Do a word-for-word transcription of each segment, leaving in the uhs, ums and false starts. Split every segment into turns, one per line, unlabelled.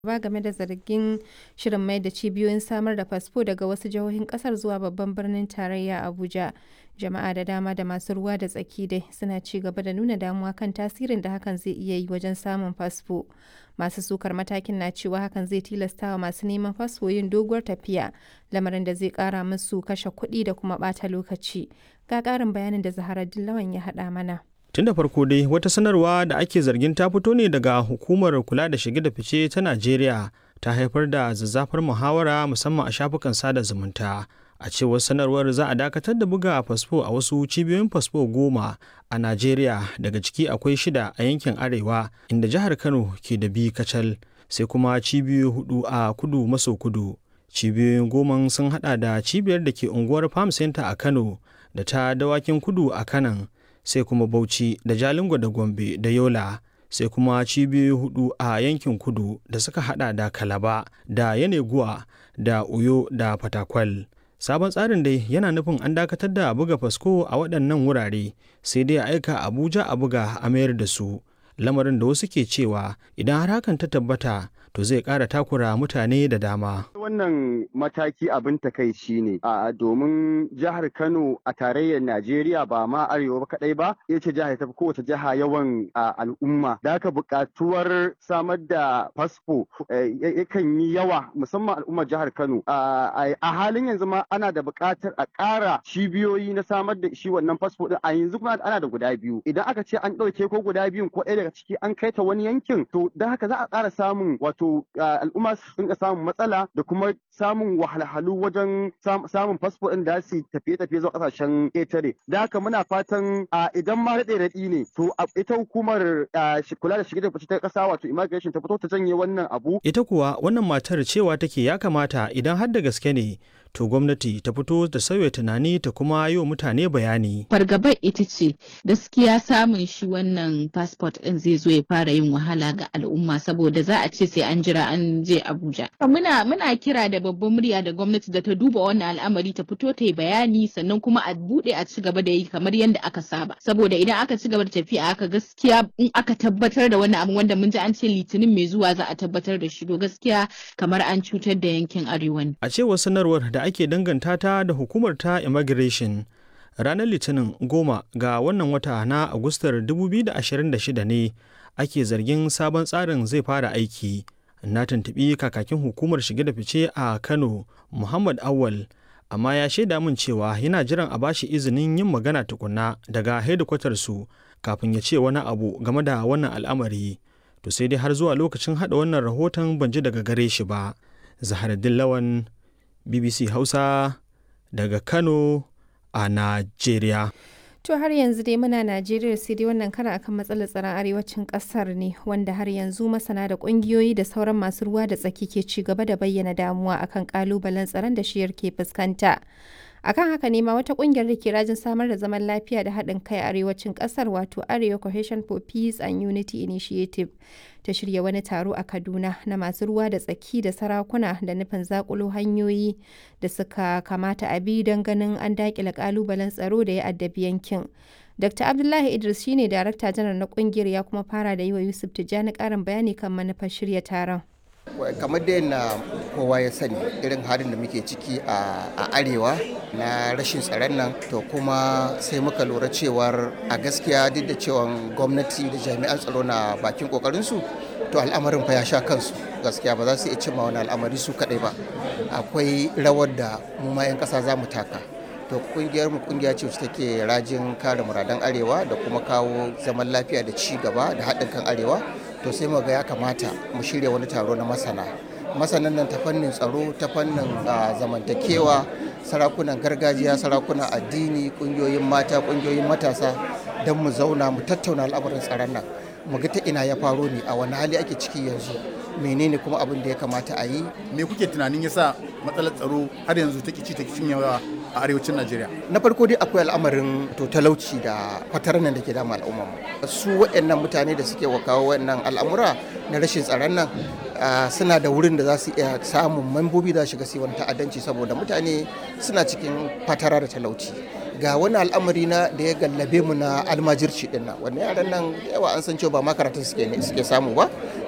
ba game da zargin shirin mai da cibiyoyin samar da fasfo daga wasu jihohin kasar zuwa babban birnin tarayya Abuja. Jama'a da dama da masu ruwa da tsaki dai suna ci gaba da nuna damuwa kan tasirin da hakan zai iya yi wajen samun fasfo. Masu sukar matakin na cewa hakan zai tilastawa masu neman fasfo yin doguwar tafiya, lamarin da zai kara musu kashe kuɗi da kuma ɓata lokaci. Ga ƙarin bayanin da Zaharaddin Lawan ya haɗa mana.
Tun da farko dai wata sanarwa da ake zargin ta fito ne daga hukumar kula da shige da fice ta Najeriya ta haifar da zazzafar muhawara musamman a shafukan sada zumunta. A cewar sanarwar za a dakatar da buga fasfo a wasu cibiyoyin fasfo goma a Najeriya, daga ciki akwai shida a yankin Arewa inda jihar Kano ke da biyu kacal, sai kuma cibiyoyi hudu a kudu maso kudu. Cibiyoyin goma sun hada da cibiyar da ke unguwar Farm Center a Kano da ta Dawakin Kudu a Kanan, sai kuma Bauchi da Jalingo da Gombe da Yola, sai kuma cibiyoyi hudu a yankin kudu da suka hada da Kalaba da Yeneguwa da Uyo da Fatakwal. Sabon tsarin dai yana nufin an dakatar da buga fasfo a waɗannan wurare, sai dai a aika Abuja a buga a mayar da su, lamarin da wasu ke cewa idan har hakan ta tabbata to zai ƙara takura mutane da dama.
Wannan mataki abin takaici ne a domin jihar Kano a tarayyar Najeriya ba ma arewa ba kadai ba, ita ce jihar ta fi kowace jiha yawan al'umma. Da haka buƙatuwar samar da fasfo yakan yi yawa musamman al'ummar jihar Kano. A halin yanzu ma ana da buƙatar a ƙara cibiyoyi na samar da shi wannan fasfo din, a yanzu kuma ana da guda biyu. Idan aka ce an ɗauke ko guda biyun ko ɗaya daga ciki an kai ta wani yankin, to da haka za a ƙara samun wato to al'umma su dinga samun matsala da kuma samun wahalhalu wajen samun fasfo ɗin da su tafiye-tafiye zuwa ƙasashen ƙetare. Da haka muna fatan idan ma daɗe raɗi ne to ita hukumar kula da shige da fice ta ƙasa wato immigration ta fito ta janye wannan abu.
Ita kuwa wannan matar cewa take ya kamata idan har da gaske ne to gwamnati ta fito da sauya tunani ta kuma yi wa mutane bayani.
Fargabar ita ce gaskiya samun shi wannan passport ɗin zai zo ya fara yin wahala ga al'umma saboda za a ce sai an jira an je Abuja. Muna muna kira da babban murya da gwamnati da ta duba wannan al'amari ta fito ta yi bayani sannan kuma a buɗe a ci gaba da yi kamar yadda aka saba. Saboda idan aka ci gaba da tafiya aka gaskiya in aka tabbatar da wannan abu wanda mun ji an ce litinin mai zuwa za a tabbatar da shi to gaskiya kamar an cutar da yankin arewa ne.
A cewar sanarwar da ake danganta ta da hukumar ta immigration, ranar litinin goma ga wannan wata na agustar dubu biyu da ashirin da shida ne ake zargin sabon tsarin zai fara aiki. Na tuntuɓi kakakin hukumar shige da fice a Kano Muhammad Awal, amma ya shaida min cewa yana jiran a bashi izinin yin magana tukunna daga hedikwatar su kafin ya ce wani abu game da wannan al'amari. To sai dai har zuwa lokacin haɗa wannan rahoton ban ji daga gare shi ba. Zaharaddin Lawan, B B C Hausa daga Kano a Najeriya.
To har yanzu dai muna Najeriya sai dai wannan karan akan matsalar tsaron arewacin kasar ne, wanda har yanzu masana da kungiyoyi da sauran masu ruwa da tsaki ke ci gaba da bayyana damuwa akan kalubalen tsaron da shiyar ke fuskanta. Akan haka ne ma wata kungiyar da ke rajin samar da zaman lafiya da haɗin kai a arewacin ƙasar wato Arewa Cohesion for Peace and Unity Initiative ta shirya wani taro a Kaduna na masu ruwa da tsaki da sarakuna da nufin zakulo hanyoyi da suka kamata a bi don ganin an daƙile ƙalubalen tsaro da ya addabi yankin. Dokta Abdullahi Idris shine Darakta Janar na kungiyar ya kuma fara da yi wa Yusuf Tijjani ƙarin bayani kan manufar shirya taron.
Kamar da yana kowa ya sani irin halin da muke ciki a arewa na rashin tsaron nan, to kuma sai muka lura cewar a gaskiya duk da cewa gwamnati da jami'an tsaro na bakin kokarinsu, to al'amarin fa ya sha kansu gaskiya ba za su iya cimma wani al'amari su kadai ba. Akwai rawar da mu ma 'yan kasa za mu taka. To kungiyar mu kungiya ce wacce take rajin kare muradan arewa da kuma kawo zaman lafiya da ci gaba da haɗin kan arewa. To sai mu ga ya kamata mu shirya wani taro na masana masanan nan ta fannin tsaro, ta fannin zamantakewa, sarakunan gargajiya, sarakunan addini, kungiyoyin mata, kungiyoyin matasa, don mu zauna mu tattauna al'amarin tsaron nan, mu ga ta ina ya faro ne, a wani hali ake ciki yanzu, menene kuma abin da ya kamata a yi.
Me kuke tunanin yasa matsalar tsaro har yanzu take ci take cinyewa a arewacin Najeriya?
Na farko dai akwai al'amarin to talauci da fataran nan da ke dama al'umma mu. Su waɗannan mutane da suke kawo waɗannan al'amura na rashin tsaron nan suna da wurin da za su iya samun mambobi da shiga su wani ta'addanci saboda mutane suna cikin fatara da talauci. Ga wani al'amari na da ya gallabe mu na almajirci din nan, wannan yaran nan da yawa an san cewa ba makarantar suke ne suke samu ba,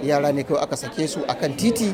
yara ne kawai aka sake su akan titi